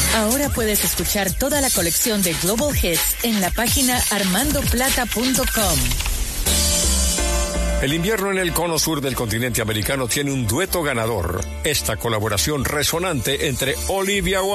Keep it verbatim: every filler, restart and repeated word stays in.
Ahora puedes escuchar toda la colección de Global Hits en la página armando plata punto com. El invierno en el cono sur del continente americano tiene un dueto ganador. Esta colaboración resonante entre Olivia